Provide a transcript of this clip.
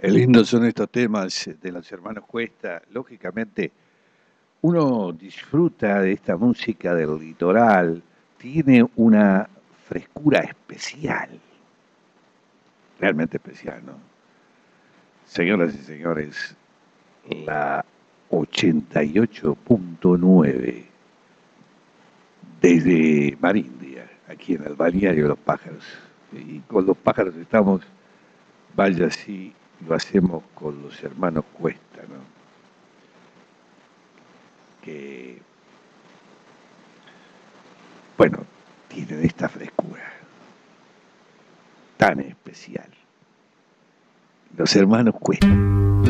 Lindos son estos temas de los hermanos Cuesta. Lógicamente, uno disfruta de esta música del litoral, tiene una frescura especial, realmente especial, ¿no? Señoras y señores, la 88.9 desde Marindia, aquí en el balneario de Los Pájaros. Y con los pájaros estamos, vaya si lo hacemos con los hermanos Cuesta, ¿no? Que, bueno, tienen esta frescura tan especial. Los hermanos Cuesta.